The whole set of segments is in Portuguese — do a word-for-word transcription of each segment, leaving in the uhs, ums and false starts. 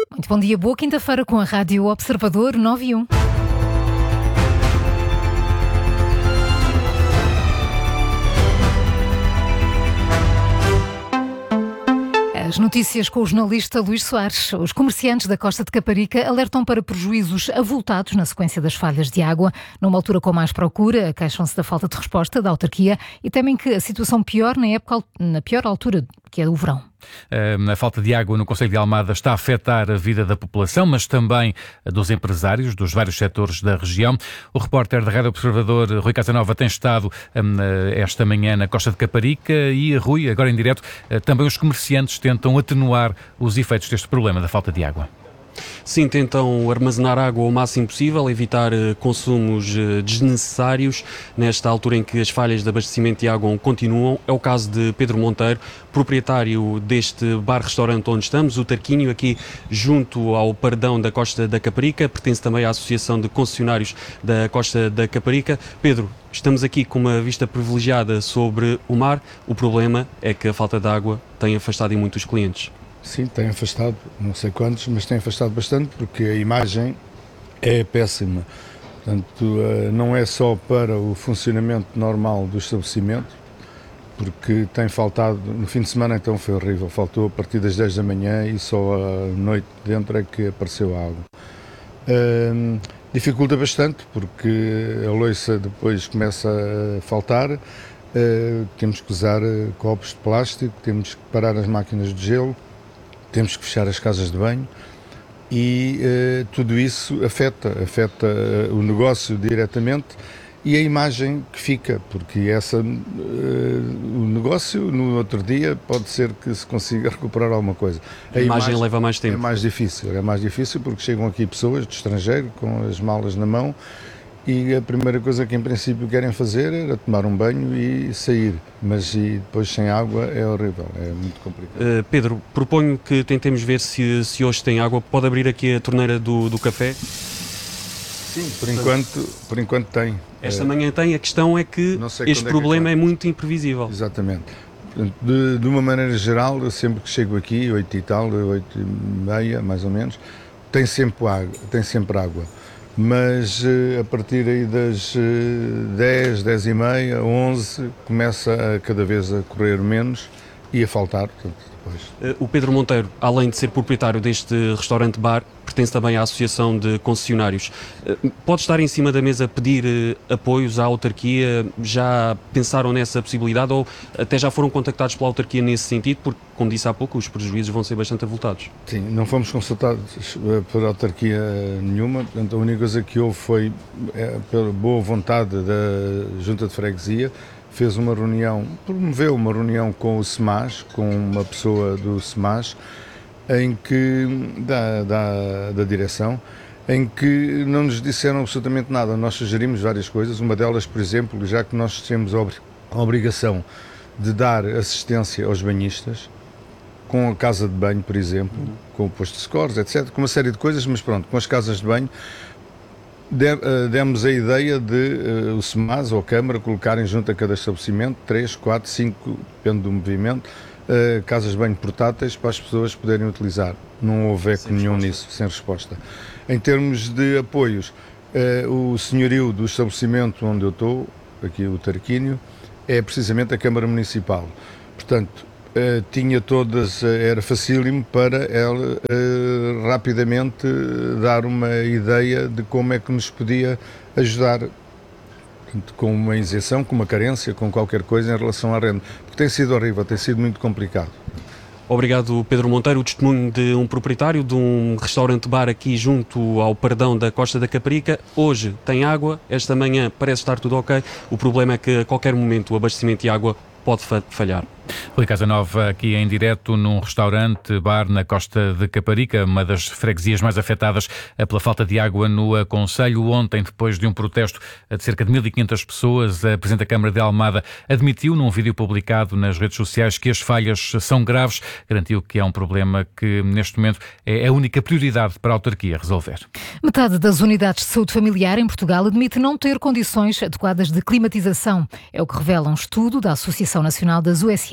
Muito bom dia, boa quinta-feira com a Rádio Observador nove e um. As notícias com o jornalista Luís Soares. Os comerciantes da Costa de Caparica alertam para prejuízos avultados na sequência das falhas de água. Numa altura com mais procura, queixam-se da falta de resposta da autarquia e temem que a situação piore na, época, na pior altura, que é o verão. A falta de água no concelho de Almada está a afetar a vida da população, mas também a dos empresários dos vários setores da região. O repórter da Rádio Observador, Rui Casanova, tem estado esta manhã na Costa de Caparica e, Rui, agora em direto, também os comerciantes tentam atenuar os efeitos deste problema da falta de água. Sim, tentam armazenar água o máximo possível, evitar consumos desnecessários nesta altura em que as falhas de abastecimento de água continuam. É o caso de Pedro Monteiro, proprietário deste bar-restaurante onde estamos, o Tarquínio, aqui junto ao Paredão da Costa da Caparica, pertence também à Associação de Concessionários da Costa da Caparica. Pedro, estamos aqui com uma vista privilegiada sobre o mar. O problema é que a falta de água tem afastado em muitos clientes. Sim, tem afastado, não sei quantos, mas tem afastado bastante porque a imagem é péssima. Portanto, não é só para o funcionamento normal do estabelecimento, porque tem faltado, no fim de semana então foi horrível, faltou a partir das dez da manhã e só à noite dentro é que apareceu a água. Hum, dificulta bastante porque a louça depois começa a faltar, uh, temos que usar copos de plástico, temos que parar as máquinas de gelo, temos que fechar as casas de banho e uh, tudo isso afeta, afeta uh, o negócio diretamente e a imagem que fica, porque essa, uh, o negócio no outro dia pode ser que se consiga recuperar alguma coisa. A, a imagem, imagem leva mais tempo. É mais difícil, é mais difícil porque chegam aqui pessoas do estrangeiro com as malas na mão e a primeira coisa que em princípio querem fazer era tomar um banho e sair, mas e depois sem água é horrível, é muito complicado. Uh, Pedro, proponho que tentemos ver se, se hoje tem água. Pode abrir aqui a torneira do, do café? Sim, por enquanto, por enquanto tem. Esta manhã tem, a questão é que este problema é, que é muito imprevisível. Exatamente. De, de uma maneira geral, eu sempre que chego aqui, oito e tal, oito e meia mais ou menos, tem sempre água, tem sempre água. Mas a partir aí das dez, dez e meia, onze, começa a cada vez a correr menos e a faltar, portanto, depois. O Pedro Monteiro, além de ser proprietário deste restaurante-bar, pertence também à Associação de Concessionários. Pode estar em cima da mesa pedir apoios à autarquia? Já pensaram nessa possibilidade ou até já foram contactados pela autarquia nesse sentido? Porque, como disse há pouco, os prejuízos vão ser bastante avultados. Sim, não fomos consultados por autarquia nenhuma. Portanto, a única coisa que houve foi, é, pela boa vontade da Junta de Freguesia, fez uma reunião, promoveu uma reunião com o SEMAS, com uma pessoa do SEMAS, em que, da, da, da direção, em que não nos disseram absolutamente nada. Nós sugerimos várias coisas, uma delas, por exemplo, já que nós temos a obrigação de dar assistência aos banhistas, com a casa de banho, por exemplo, com o posto de scores, etcétera, com uma série de coisas, mas pronto, com as casas de banho, demos a ideia de uh, o SEMAS ou a Câmara colocarem junto a cada estabelecimento três, quatro, cinco, depende do movimento, uh, casas de banho portáteis para as pessoas poderem utilizar. Não houve eco nenhum nisso, sem resposta. Em termos de apoios, uh, o senhorio do estabelecimento onde eu estou, aqui o Tarquínio, é precisamente a Câmara Municipal. Portanto, Uh, tinha todas, uh, era facílimo para ela uh, rapidamente uh, dar uma ideia de como é que nos podia ajudar, portanto, com uma isenção, com uma carência, com qualquer coisa em relação à renda, porque tem sido horrível, tem sido muito complicado. Obrigado, Pedro Monteiro. O testemunho de um proprietário de um restaurante-bar aqui junto ao Paredão da Costa da Caparica. Hoje tem água, esta manhã parece estar tudo ok. O problema é que a qualquer momento o abastecimento de água pode falhar. Rui Casanova, aqui em direto num restaurante, bar na Costa de Caparica, uma das freguesias mais afetadas pela falta de água no concelho. Ontem, depois de um protesto de cerca de mil e quinhentas pessoas, a Presidente da Câmara de Almada admitiu num vídeo publicado nas redes sociais que as falhas são graves. Garantiu que é um problema que, neste momento, é a única prioridade para a autarquia resolver. Metade das unidades de saúde familiar em Portugal admite não ter condições adequadas de climatização. É o que revela um estudo da Associação Nacional das U S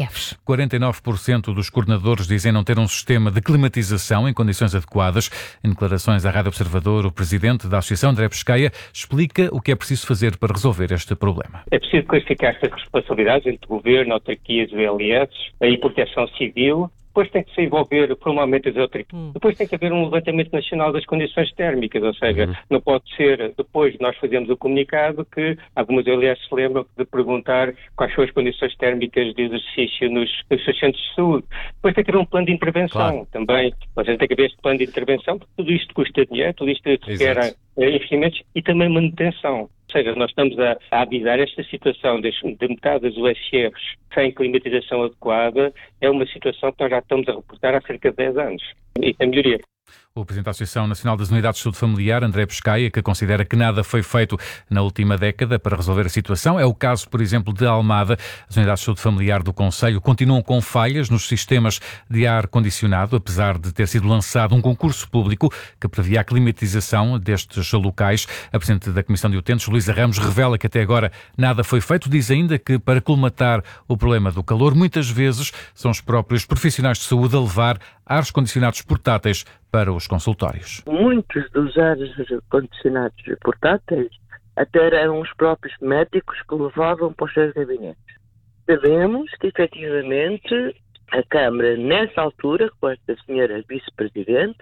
Kiev. quarenta e nove por cento dos coordenadores dizem não ter um sistema de climatização em condições adequadas. Em declarações à Rádio Observador, o presidente da Associação, André Pesqueia, explica o que é preciso fazer para resolver este problema. É preciso clarificar estas responsabilidades entre governo, autarquias e O L S e proteção civil. Depois tem que se envolver formalmente as autarquias. Hum. Depois tem que haver um levantamento nacional das condições térmicas, ou seja, hum. não pode ser, depois de nós fazermos o comunicado, que algumas O L S se lembram de perguntar quais são as condições térmicas de exercício nos, nos centros de saúde. Depois tem que haver um plano de intervenção claro. também. Ou seja, tem que haver este plano de intervenção, porque tudo isto custa dinheiro, tudo isto requer investimentos e também manutenção. Ou seja, nós estamos a, a avisar esta situação de, de metade das U S Rs sem climatização adequada, é uma situação que nós já estamos a reportar há cerca de dez anos. Isso é melhoria. O presidente da Associação Nacional das Unidades de Saúde Familiar, André Pesqueia, que considera que nada foi feito na última década para resolver a situação. É o caso, por exemplo, de Almada. As unidades de saúde familiar do concelho continuam com falhas nos sistemas de ar-condicionado, apesar de ter sido lançado um concurso público que previa a climatização destes locais. A presidente da Comissão de Utentes, Luísa Ramos, revela que até agora nada foi feito. Diz ainda que, para colmatar o problema do calor, muitas vezes são os próprios profissionais de saúde a levar ares condicionados portáteis para os consultórios. Muitos dos ares condicionados portáteis até eram os próprios médicos que levavam para os seus gabinetes. Sabemos que, efetivamente, a Câmara, nessa altura, com esta senhora vice-presidente,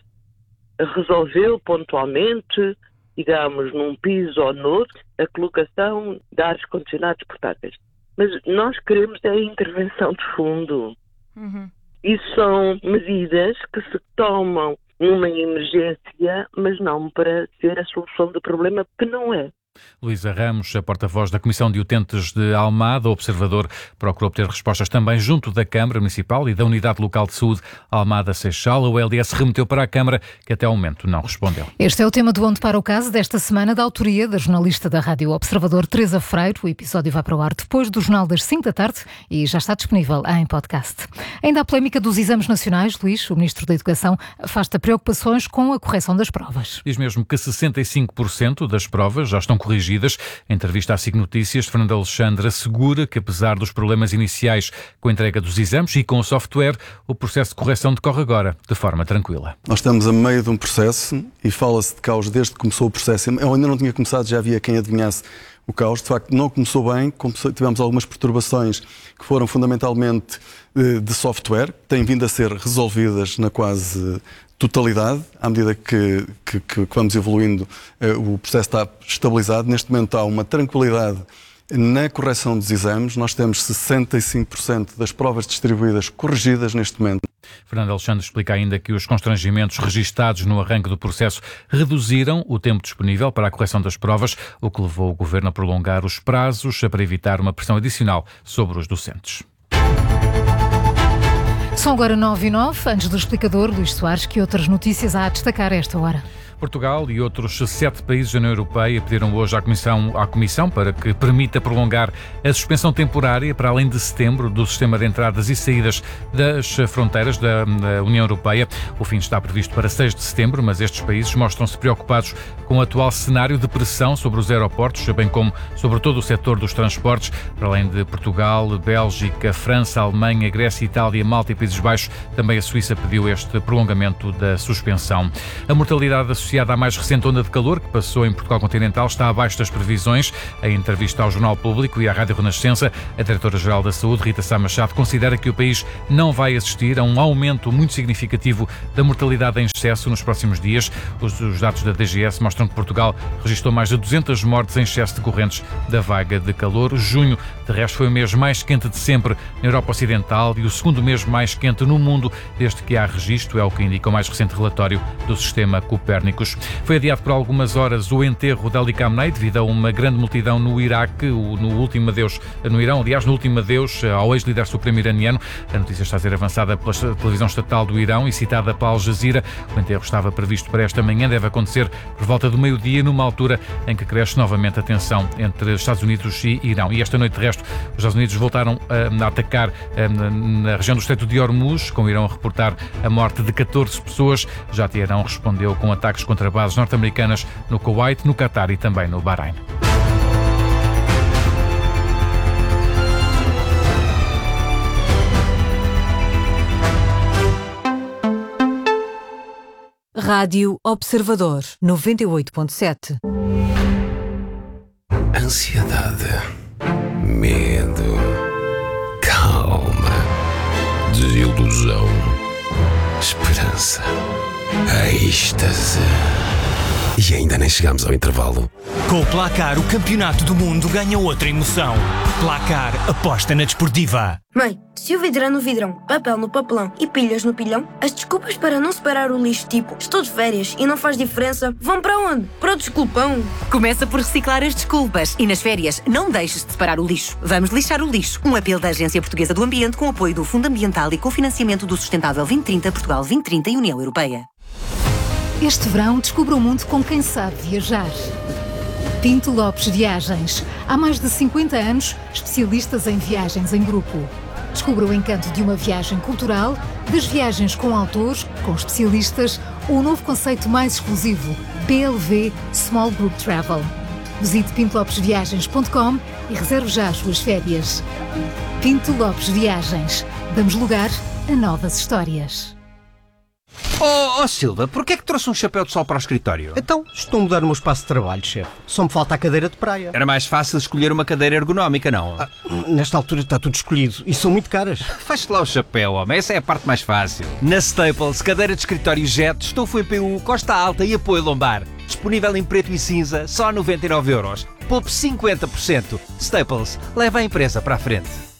resolveu pontualmente, digamos, num piso ou noutro, a colocação de ares condicionados portáteis. Mas nós queremos é a intervenção de fundo. Uhum. Isso são medidas que se tomam numa emergência, mas não para ser a solução do problema, que não é. Luísa Ramos, a porta-voz da Comissão de Utentes de Almada, o Observador, procurou obter respostas também junto da Câmara Municipal e da Unidade Local de Saúde Almada-Seixal. O L D S remeteu para a Câmara, que até ao momento não respondeu. Este é o tema do Onde Para o Caso desta semana, da autoria da jornalista da Rádio Observador, Teresa Freire. O episódio vai para o ar depois do Jornal das cinco da tarde e já está disponível em podcast. Ainda a polémica dos exames nacionais, Luís, o Ministro da Educação, afasta preocupações com a correção das provas. Diz mesmo que sessenta e cinco por cento das provas já estão corrigidas. Em entrevista à SIC Notícias, Fernando Alexandre assegura que, apesar dos problemas iniciais com a entrega dos exames e com o software, o processo de correção decorre agora de forma tranquila. Nós estamos a meio de um processo e fala-se de caos desde que começou o processo. Eu ainda não tinha começado, já havia quem adivinhasse o caos. De facto, não começou bem, tivemos algumas perturbações que foram fundamentalmente de software, que têm vindo a ser resolvidas na quase totalidade. À medida que, que, que vamos evoluindo, o processo está estabilizado. Neste momento há uma tranquilidade na correção dos exames. Nós temos sessenta e cinco por cento das provas distribuídas corrigidas neste momento. Fernando Alexandre explica ainda que os constrangimentos registados no arranque do processo reduziram o tempo disponível para a correção das provas, o que levou o Governo a prolongar os prazos para evitar uma pressão adicional sobre os docentes. São agora nove e nove. Antes do explicador, Luís Soares, que outras notícias há a destacar a esta hora? Portugal e outros sete países da União Europeia pediram hoje à Comissão, à Comissão para que permita prolongar a suspensão temporária para além de setembro do sistema de entradas e saídas das fronteiras da União Europeia. O fim está previsto para seis de setembro, mas estes países mostram-se preocupados com o atual cenário de pressão sobre os aeroportos, bem como sobre todo o setor dos transportes. Para além de Portugal, Bélgica, França, Alemanha, Grécia, Itália, Malta e Países Baixos, também a Suíça pediu este prolongamento da suspensão. A mortalidade associada à mais recente onda de calor que passou em Portugal continental está abaixo das previsões. Em entrevista ao Jornal Público e à Rádio Renascença, a Diretora-Geral da Saúde, Rita Sá Machado, considera que o país não vai assistir a um aumento muito significativo da mortalidade em excesso nos próximos dias. Os, os dados da D G S mostram que Portugal registrou mais de duzentas mortes em excesso decorrentes da vaga de calor. Junho, de resto, foi o mês mais quente de sempre na Europa Ocidental e o segundo mês mais quente no mundo desde que há registro, é o que indica o mais recente relatório do sistema Copérnico. Foi adiado por algumas horas o enterro de Ali Khamenei devido a uma grande multidão no Iraque, no último adeus, no Irão, aliás, no último adeus ao ex-líder supremo iraniano. A notícia está a ser avançada pela televisão estatal do Irão e citada pela Al Jazeera. O enterro estava previsto para esta manhã, deve acontecer por volta do meio-dia, numa altura em que cresce novamente a tensão entre Estados Unidos e Irão. E esta noite, de resto, os Estados Unidos voltaram a atacar na região do Estreito de Hormuz, com o Irão a reportar a morte de catorze pessoas. Já Teherão respondeu com ataques contra bases norte-americanas no Kuwait, no Qatar e também no Bahrein. Rádio Observador, noventa e oito ponto sete. Ansiedade, medo, calma, desilusão, esperança, êxtase. E ainda nem chegamos ao intervalo. Com o Placar, o campeonato do mundo ganha outra emoção. Placar, aposta na desportiva. Mãe, se o vidro é no vidrão, papel no papelão e pilhas no pilhão, as desculpas para não separar o lixo, tipo, estou de férias e não faz diferença, vão para onde? Para o desculpão. Começa por reciclar as desculpas e nas férias não deixes de separar o lixo. Vamos lixar o lixo. Um apelo da Agência Portuguesa do Ambiente com apoio do Fundo Ambiental e com financiamento do Sustentável vinte trinta, Portugal vinte trinta e União Europeia. Este verão, descubra o mundo com quem sabe viajar. Pinto Lopes Viagens. Há mais de cinquenta anos, especialistas em viagens em grupo. Descubra o encanto de uma viagem cultural, das viagens com autores, com especialistas, ou o novo conceito mais exclusivo, B L V Small Group Travel. Visite pinto lopes viagens ponto com e reserve já as suas férias. Pinto Lopes Viagens. Damos lugar a novas histórias. Oh, oh Silva, porquê é que trouxe um chapéu de sol para o escritório? Então, estou a mudar o meu espaço de trabalho, chefe. Só me falta a cadeira de praia. Era mais fácil escolher uma cadeira ergonómica, não? Ah, nesta altura está tudo escolhido e são muito caras. Faz-te lá o chapéu, homem. Essa é a parte mais fácil. Na Staples, cadeira de escritório Jet, estofo em P U, costa alta e apoio lombar. Disponível em preto e cinza, só noventa e nove euros. Poupe cinquenta por cento. Staples, leva a empresa para a frente.